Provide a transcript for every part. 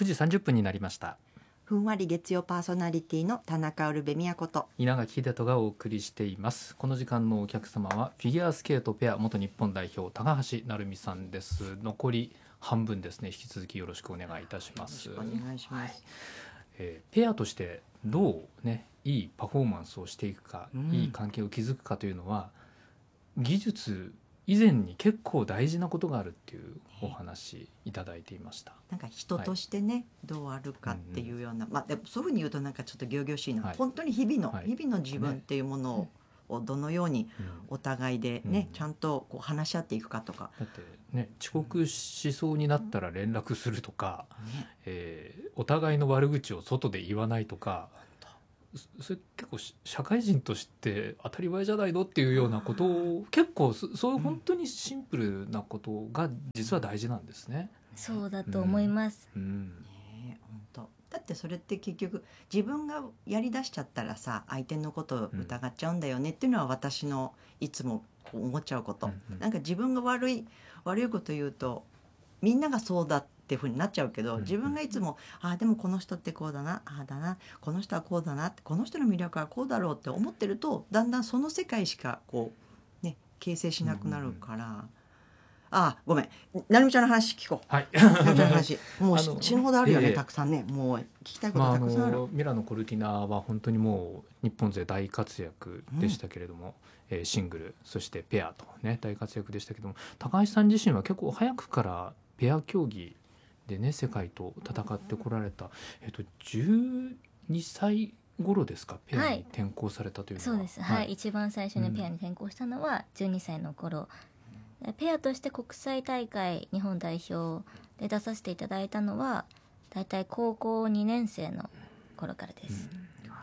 9時30分になりました。 ふんわり月曜パーソナリティの田中ウルベ宮子と稲垣秀人がお送りしています。この時間のお客様はフィギュアスケートペア元日本代表高橋成美さんです。残り半分ですね。引き続きよろしくお願いいたします。 よろしくお願いします。 ペアとしてどうね、いいパフォーマンスをしていくか、いい関係を築くかというのは技術以前に結構大事なことがあるっていうお話いただいていました。 なんか人としてね、どうあるかっていうような、でもそういうふうに言うとなんかちょっと仰々しいな、本当に日々の自分っていうものをどのようにお互いでね、ちゃんとこう話し合っていくかとか。 だってね、遅刻しそうになったら連絡するとか、お互いの悪口を外で言わないとか、それ結構社会人として当たり前じゃないのっていうようなことを結構そういう本当にシンプルなことが実は大事なんですね。 そうだと思います。 本当だってそれって結局自分がやりだしちゃったらさ、相手のことを疑っちゃうんだよねっていうのは私のいつも思っちゃうこと、なんか自分が悪いこと言うとみんながそうだっていうふうになっちゃうけど、自分がいつもでもこの人ってこうだな、だな、この人はこうだな、この人の魅力はこうだろうって思ってると、だんだんその世界しかこうね形成しなくなるから、ごめん、成美ちゃんの話聞こう。成美ちゃんの話もう死ぬほどあるよね、たくさんね。もう聞きたいことたくさんある。 ミラノ・コルティナは本当にもう日本勢大活躍でしたけれども、シングルそしてペアとね大活躍でしたけども、高橋さん自身は結構早くからペア競技でね世界と戦ってこられた、12歳頃ですか、ペアに転向されたというのは。 そうです、一番最初にペアに転向したのは12歳の頃、ペアとして国際大会日本代表で出させていただいたのはだいたい高校2年生の頃からです。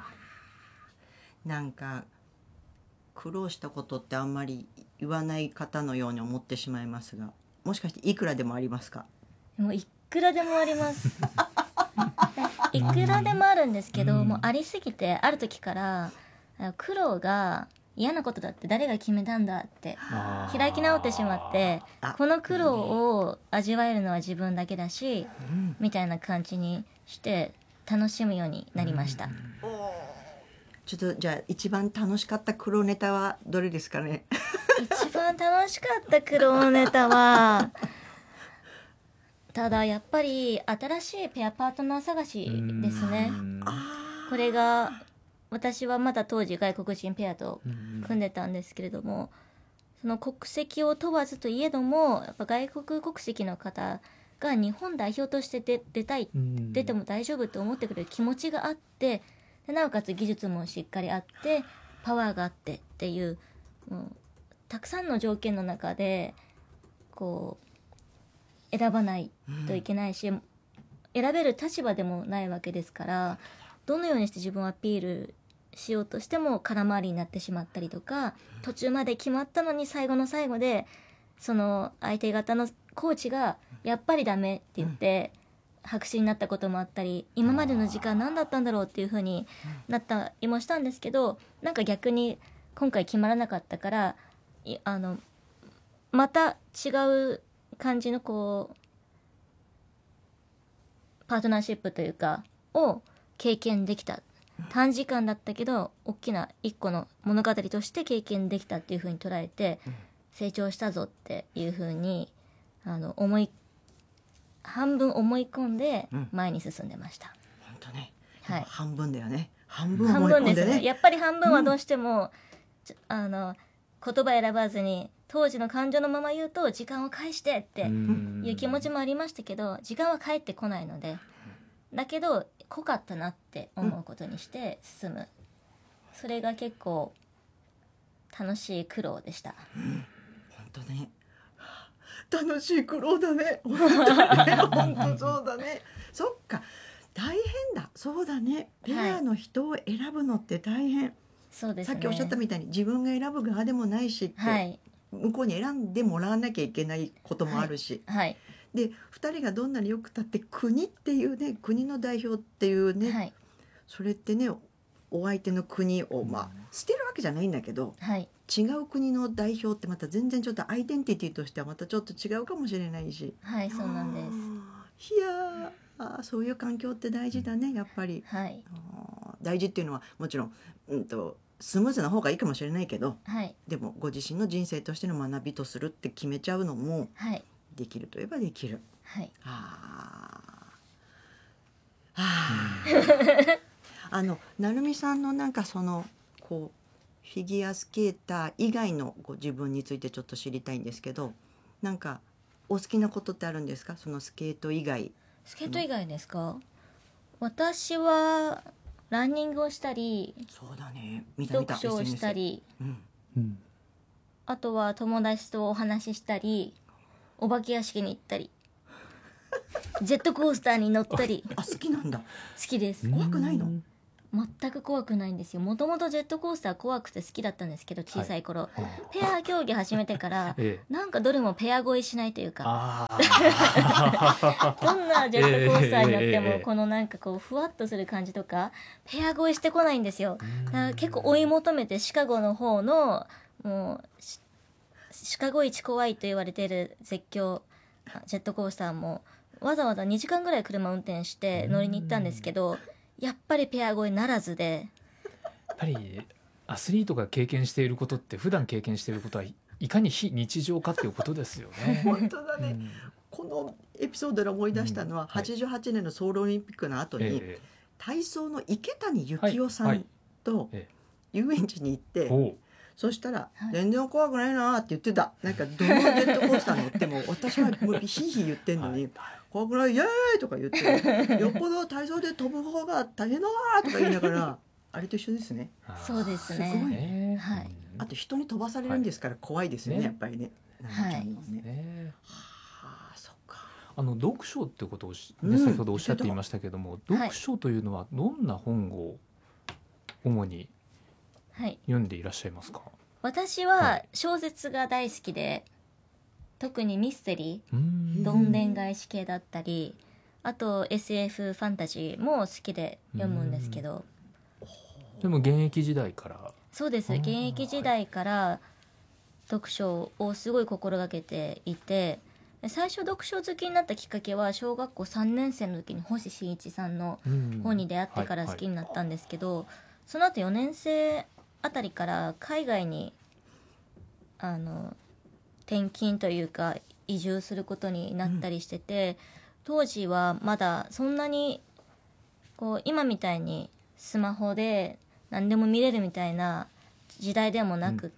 なんか苦労したことってあんまり言わない方のように思ってしまいますが、もしかしていくらでもありますか？ もういくらでもありますいくらでもあるんですけど、もうありすぎてある時から苦労が嫌なことだって誰が決めたんだって開き直ってしまって、この苦労を味わえるのは自分だけだし、みたいな感じにして楽しむようになりました。 ちょっとじゃあ一番楽しかった苦労ネタはどれですかね？ 一番楽しかった苦労ネタはただやっぱり新しいペアパートナー探しですね。これが私はまだ当時外国人ペアと組んでたんですけれども、その国籍を問わずといえどもやっぱ外国国籍の方が日本代表として出たい、出ても大丈夫と思ってくれる気持ちがあって、でなおかつ技術もしっかりあってパワーがあってっていう、もうたくさんの条件の中でこう選ばないといけないし、選べる立場でもないわけですから、どのようにして自分をアピールしようとしても空回りになってしまったりとか、途中まで決まったのに最後の最後でその相手方のコーチがやっぱりダメって言って白紙になったこともあったり、今までの時間何だったんだろうっていう風になったりもしたんですけど、なんか逆に今回決まらなかったからまた違う感じのこうパートナーシップというかを経験できた、短時間だったけど大きな一個の物語として経験できたっていう風に捉えて、成長したぞっていう風に半分思い込んで前に進んでました。 本当ね、半分だよね。半分思い込んでね。ですね。やっぱり半分はどうしても、言葉選ばずに当時の感情のまま言うと時間を返してっていう気持ちもありましたけど、時間は返ってこないので、だけど濃かったなって思うことにして進む、それが結構楽しい苦労でした。 本当ね、楽しい苦労だね。本当そうだね。そっか、大変だ。そうだね。ペアの人を選ぶのって大変。 そうですね。 さっきおっしゃったみたいに自分が選ぶ側でもないしって、向こうに選んでもらわなきゃいけないこともあるし、で2人がどんなによくたって国っていうね、国の代表っていうね、それってね、お相手の国を捨てるわけじゃないんだけど、違う国の代表ってまた全然ちょっとアイデンティティとしてはまたちょっと違うかもしれないし。 そうなんです。 いやそういう環境って大事だね、やっぱり。 はい、 大事っていうのはもちろん、スムーズな方がいいかもしれないけど、 はい、 でもご自身の人生としての学びとするって決めちゃうのもはい、 できるといえばできる。 はい、 成美さんのなんかそのこうフィギュアスケーター以外のご自分についてちょっと知りたいんですけど、なんかお好きなことってあるんですか？そのスケート以外。 スケート以外ですか？私はランニングをしたり、 そうだね、見た読書をしたり、あとは友達とお話ししたり、お化け屋敷に行ったり、ジェットコースターに乗ったり。 好きなんだ。 好きです。 怖くないの？ 全く怖くないんですよ。もともとジェットコースター怖くて好きだったんですけど、小さい頃、ペア競技始めてから、なんかどれもペア越えしないというか、どんなジェットコースターに乗っても、このなんかこうふわっとする感じとかペア越えしてこないんですよ。だから結構追い求めて、シカゴの方のもうシカゴ一怖いと言われている絶叫ジェットコースターもわざわざ2時間ぐらい車運転して乗りに行ったんですけど、やっぱりペア越えならずで。 やっぱりアスリートが経験していることって普段経験していることはいかに非日常かっていうことですよね。 本当だね、このエピソードで思い出したのは、88年のソウルオリンピックの後に、体操の池谷幸雄さんと遊園地に行って、そしたら、全然怖くないなって言ってた。なんかどのジェットコースター乗っても私はもうヒーヒー言ってんのに、怖くないイエーイとか言って、よっぽど体操で飛ぶ方が大変だとか言いながら、あれと一緒ですね。 そうですね。 すごいね。 はい。 あと人に飛ばされるんですから怖いですよね、やっぱりね。 はい。 そっか。 読書ってことを先ほどおっしゃっていましたけども、読書というのはどんな本を主に読んでいらっしゃいますか？ 私は小説が大好きで、特にミステリー、どんでん返し系だったり、あと SF ファンタジーも好きで読むんですけど。 でも現役時代から？ そうです。現役時代から読書をすごい心がけていて、最初読書好きになったきっかけは小学校3年生の時に星新一さんの本に出会ってから好きになったんですけど、その後4年生あたりから海外に転勤というか移住することになったりしてて、当時はまだそんなにこう今みたいにスマホで何でも見れるみたいな時代でもなくって、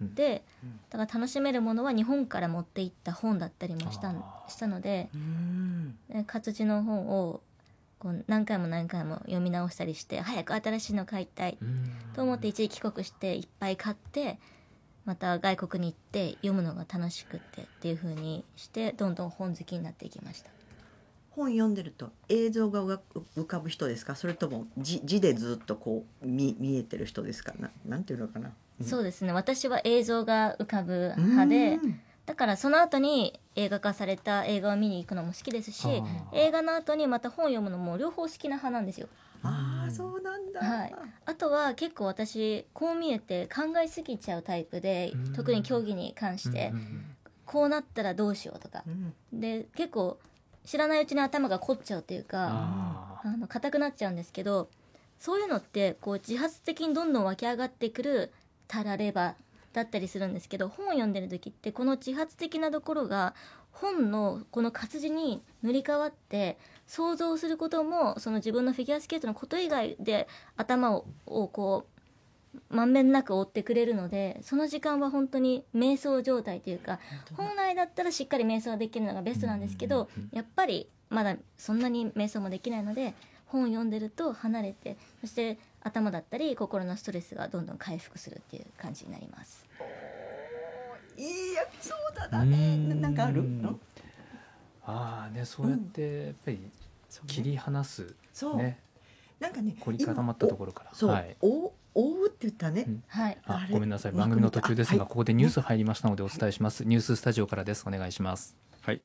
だから楽しめるものは日本から持っていった本だったりもしたので、活字の本をこう何回も何回も読み直したりして、早く新しいの買いたいと思って一時帰国していっぱい買って、また外国に行って読むのが楽しくてっていう風にしてどんどん本好きになっていきました。 本読んでると映像が浮かぶ人ですか？それとも字でずっとこう見えてる人ですか？なんていうのかな、 そうですね、私は映像が浮かぶ派で、だからその後に映画化された映画を見に行くのも好きですし、映画の後にまた本読むのも両方好きな派なんですよ。 そうなんだ、 あとは結構私こう見えて考えすぎちゃうタイプで、特に競技に関して、こうなったらどうしようとか、で結構知らないうちに頭が凝っちゃうというか硬くなっちゃうんですけど、そういうのってこう自発的にどんどん湧き上がってくるたらればだったりするんですけど、本を読んでる時ってこの自発的なところが本のこの活字に塗り替わって想像することも、その自分のフィギュアスケートのこと以外で頭をこうまんべんなく追ってくれるので、その時間は本当に瞑想状態というか、本来だったらしっかり瞑想できるのがベストなんですけど、やっぱりまだそんなに瞑想もできないので、本を読んでると離れて、そして頭だったり心のストレスがどんどん回復するっていう感じになります。 いいエピソードだね。なんかあるの？ そうやってやっぱり切り離す、 なんかね、 凝り固まったところから、 追うって言ったね、 ごめんなさい、番組の途中ですがここでニュース入りましたのでお伝えします。ニューススタジオからです。お願いします。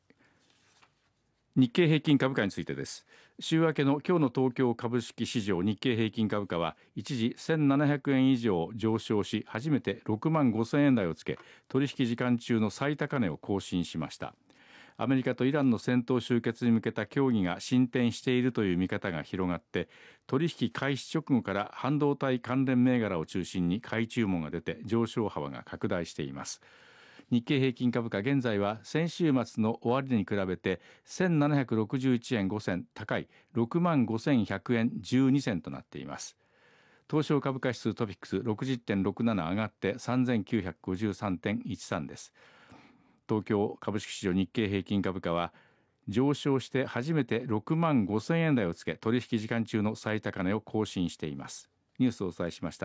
日経平均株価についてです。週明けの今日の東京株式市場日経平均株価は一時1700円以上上昇し、初めて6万5000円台をつけ、取引時間中の最高値を更新しました。 アメリカとイランの戦闘終結に向けた協議が進展しているという見方が広がって、取引開始直後から半導体関連銘柄を中心に買い注文が出て上昇幅が拡大しています。日経平均株価、現在は先週末の終値に比べて1761円5銭高い 65,100 円12銭となっています。東証株価指数トピックス 60.67 上がって3953.13 です。東京株式市場日経平均株価は上昇して初めて65,000円台をつけ、取引時間中の最高値を更新しています。ニュースをお伝えしました。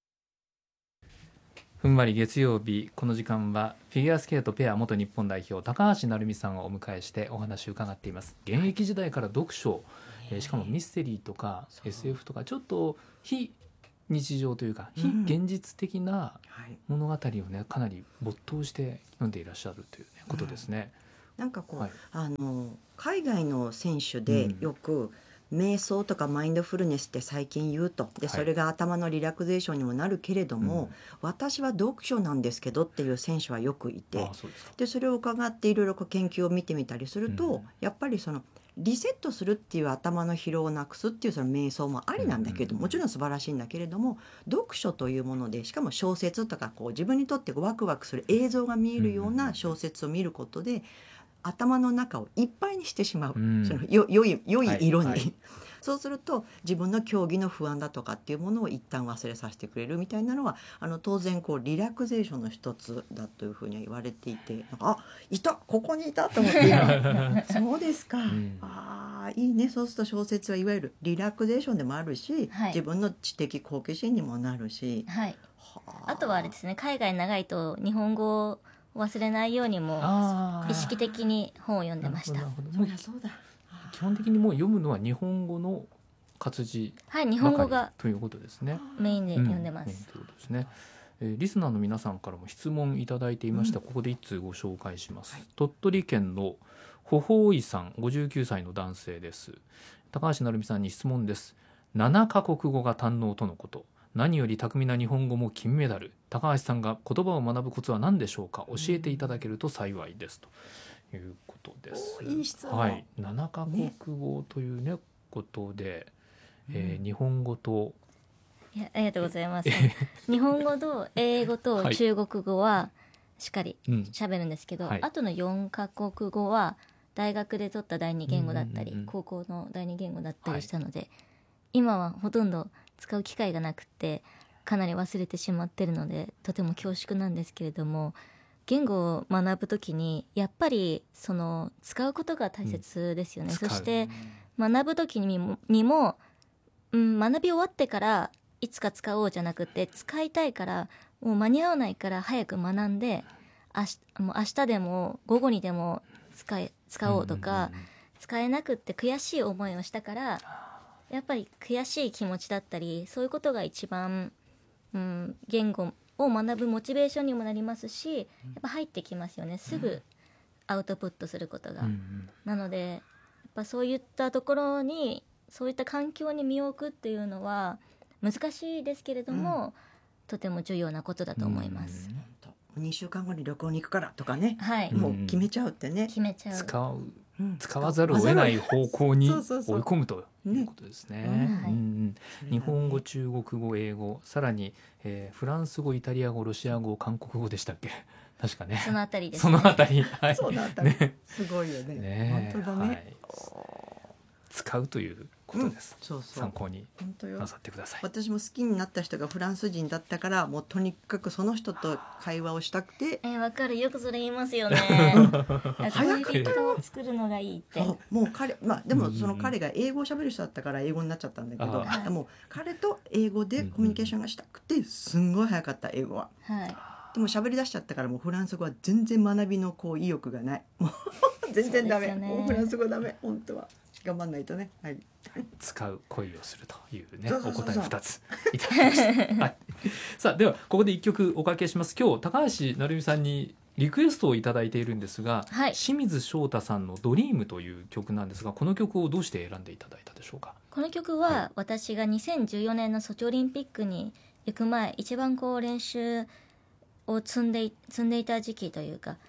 ふんわり月曜日、この時間はフィギュアスケートペア元日本代表高橋成美さんをお迎えしてお話を伺っています。現役時代から読書、しかもミステリーとか SF とかちょっと非日常というか非現実的な物語をね、かなり没頭して読んでいらっしゃるという、ね、ことですね。 なんかこう、海外の選手でよく、瞑想とかマインドフルネスって最近言うと、でそれが頭のリラクゼーションにもなるけれども、私は読書なんですけどっていう選手はよくいて、でそれを伺っていろいろ研究を見てみたりすると、やっぱりそのリセットするっていう、頭の疲労をなくすっていうその瞑想もありなんだけれども、もちろん素晴らしいんだけれども、読書というもので、しかも小説とかこう自分にとってワクワクする映像が見えるような小説を見ることで、頭の中をいっぱいにしてしまう、その良い色に、そうすると自分の競技の不安だとかっていうものを一旦忘れさせてくれるみたいなのは、当然こうリラクゼーションの一つだというふうには言われていて、いた、ここにいたと思ってそうですか、いいね。そうすると小説はいわゆるリラクゼーションでもあるし、自分の知的好奇心にもなるし、 あとはあれですね、海外長いと日本語を忘れないようにも意識的に本を読んでました。 そうだ。 基本的にもう読むのは日本語の活字はい、日本語がということですね。 メインで読んでます。 ということですね。リスナーの皆さんからも質問いただいていました。ここで一通ご紹介します。鳥取県のほほいさん、59歳の男性です。高橋成美さんに質問です。7カ国語が堪能とのこと。何より巧みな日本語も金メダル。高橋さんが言葉を学ぶコツは何でしょうか。教えていただけると幸いですということです。 いい質問。 はい、7カ国語というね、ことで、日本語と、 ありがとうございます。日本語と英語と中国語はしっかり喋るんですけど、あとの4カ国語は大学で取った第二言語だったり、高校の第二言語だったりしたので、今はほとんど使う機会がなくてかなり忘れてしまってるので、とても恐縮なんですけれども、言語を学ぶときにやっぱりその使うことが大切ですよね。そして学ぶときにも、学び終わってからいつか使おうじゃなくて、使いたいからもう間に合わないから早く学んで、明日でも午後にでも使おうとか、使えなくって悔しい思いをしたから、やっぱり悔しい気持ちだったり、そういうことが一番、言語を学ぶモチベーションにもなりますし、やっぱ入ってきますよね、すぐアウトプットすることが、なのでやっぱそういったところに、そういった環境に身を置くっていうのは難しいですけれども、とても重要なことだと思います。 2週間後に旅行に行くからとかね、 はい、 もう決めちゃうってね、 決めちゃう、 使わざるを得ない方向に追い込むということですね。日本語、中国語、英語、さらに、フランス語、イタリア語、ロシア語、韓国語でしたっけ、確かね。 そのあたりですね。 そのあたり、はい、 そのあたり、ね、すごいよね。本当だね。はい、 使うということです。参考になさってください。 私も好きになった人がフランス人だったから、もうとにかくその人と会話をしたくて。 わかる、よくそれ言いますよね。 早く人を作るのがいいって。 もう彼、でもその彼が英語を喋る人だったから英語になっちゃったんだけど、もう彼と英語でコミュニケーションがしたくて、すんごい早かった英語は。でも喋り出しちゃったから、もうフランス語は全然学びの意欲がない。もう全然ダメ。もうフランス語ダメ、本当は。頑張んないとね。はい。 使う恋をするというね、お答え2ついただきました。はい、さあ、ではここで1曲おかけします。今日高橋成美さんにリクエストをいただいているんですが、清水翔太さんのドリームという曲なんですが、この曲をどうして選んでいただいたでしょうか。 この曲は、私が2014年のソチオリンピックに行く前、一番練習を積んでいた時期というか、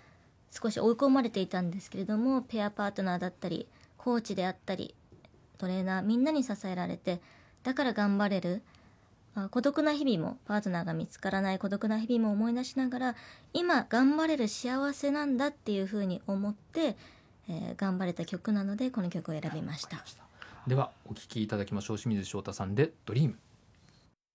少し追い込まれていたんですけれども、ペアパートナーだったりコーチであったりトレーナーみんなに支えられて、だから頑張れる。孤独な日々も、パートナーが見つからない孤独な日々も思い出しながら、今頑張れる幸せなんだっていうふうに思って、頑張れた曲なのでこの曲を選びました。 ではお聴きいただきましょう。清水翔太さんでドリーム。